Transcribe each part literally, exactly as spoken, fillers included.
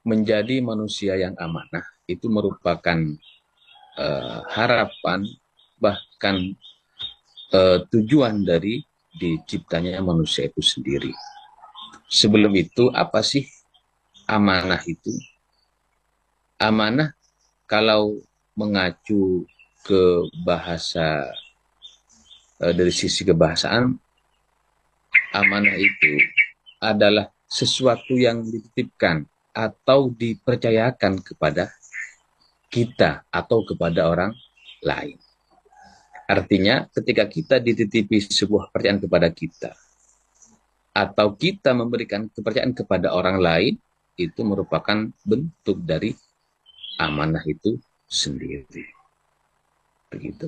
menjadi manusia yang amanah itu merupakan uh, harapan, bahkan uh, tujuan dari diciptanya manusia itu sendiri. Sebelum itu, apa sih amanah itu? Amanah kalau mengacu ke bahasa, uh, dari sisi kebahasaan, amanah itu adalah sesuatu yang dititipkan atau dipercayakan kepada kita atau kepada orang lain. Artinya ketika kita dititipi sebuah kepercayaan kepada kita atau kita memberikan kepercayaan kepada orang lain, itu merupakan bentuk dari amanah itu sendiri. Begitu.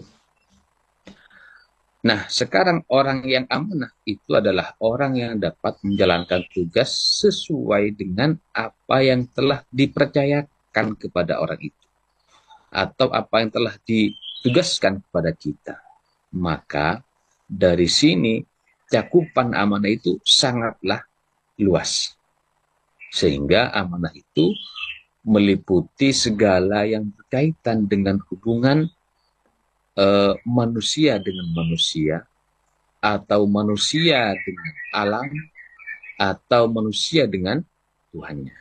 Nah, sekarang orang yang amanah itu adalah orang yang dapat menjalankan tugas sesuai dengan apa yang telah dipercayakan kepada orang itu, atau apa yang telah ditugaskan kepada kita. Maka dari sini cakupan amanah itu sangatlah luas. Sehingga amanah itu meliputi segala yang berkaitan dengan hubungan Uh, manusia dengan manusia, atau manusia dengan alam, atau manusia dengan Tuhannya.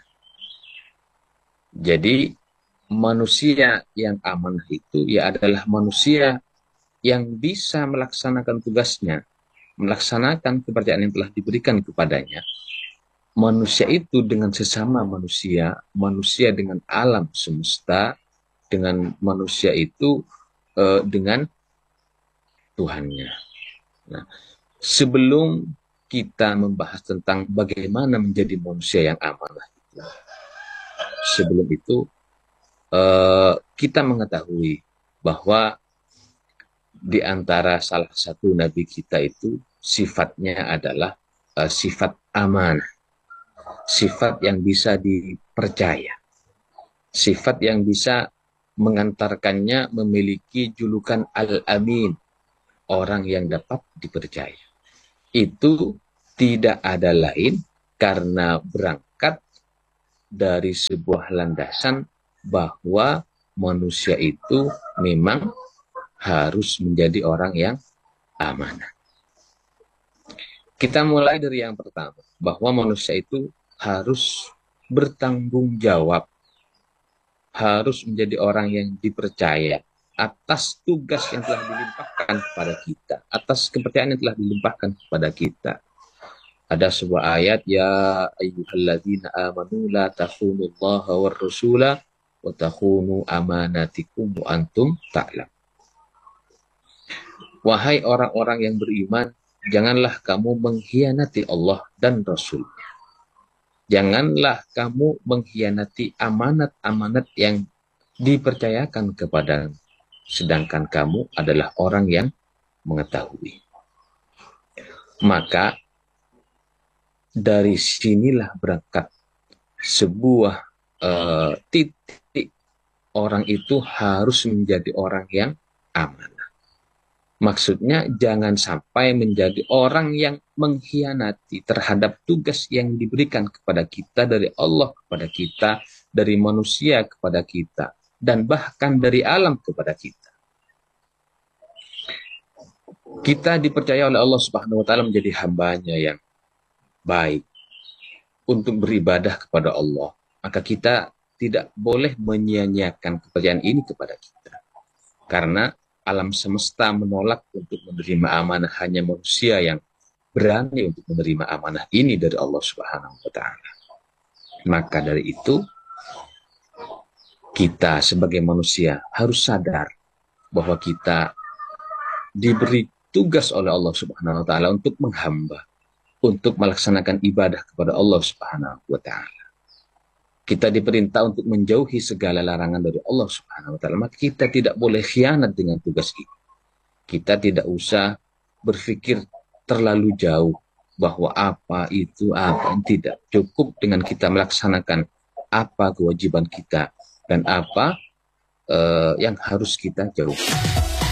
Jadi manusia yang amanah itu ya adalah manusia yang bisa melaksanakan tugasnya, melaksanakan kepercayaan yang telah diberikan kepadanya. Manusia itu dengan sesama manusia, manusia dengan alam semesta, dengan manusia itu Uh, dengan Tuhannya. Nah, sebelum kita membahas tentang bagaimana menjadi manusia yang amanah, sebelum itu uh, kita mengetahui bahwa di antara salah satu nabi kita itu sifatnya adalah uh, sifat amanah, sifat yang bisa dipercaya, sifat yang bisa mengantarkannya memiliki julukan Al-Amin, orang yang dapat dipercaya. Itu tidak ada lain karena berangkat dari sebuah landasan bahwa manusia itu memang harus menjadi orang yang amanah. Kita mulai dari yang pertama, bahwa manusia itu harus bertanggung jawab, harus menjadi orang yang dipercaya atas tugas yang telah dilimpahkan kepada kita, atas kepercayaan yang telah dilimpahkan kepada kita. Ada sebuah ayat, ya ayyuhalladzina amanu la takhunullaha war rasula wa takhunu amanatikum wa antum ta'lam. Wahai orang-orang yang beriman, janganlah kamu mengkhianati Allah dan Rasul-Nya. Janganlah kamu mengkhianati amanat-amanat yang dipercayakan kepada, sedangkan kamu adalah orang yang mengetahui. Maka dari sinilah berangkat sebuah uh, titik orang itu harus menjadi orang yang amanah. Maksudnya jangan sampai menjadi orang yang mengkhianati terhadap tugas yang diberikan kepada kita dari Allah kepada kita, dari manusia kepada kita, dan bahkan dari alam kepada kita. Kita dipercaya oleh Allah Subhanahu wa taala menjadi hambanya yang baik untuk beribadah kepada Allah. Maka kita tidak boleh menyia-nyiakan kepercayaan ini kepada kita. Karena alam semesta menolak untuk menerima amanah, hanya manusia yang berani untuk menerima amanah ini dari Allah Subhanahu wa taala. Maka dari itu kita sebagai manusia harus sadar bahwa kita diberi tugas oleh Allah Subhanahu wa taala untuk menghamba, untuk melaksanakan ibadah kepada Allah Subhanahu wa taala. Kita diperintah untuk menjauhi segala larangan dari Allah Subhanahu wa taala. Maka kita tidak boleh khianat dengan tugas ini. Kita tidak usah berpikir terlalu jauh bahwa apa itu apa, tidak. Cukup dengan kita melaksanakan apa kewajiban kita dan apa uh, yang harus kita jauhi.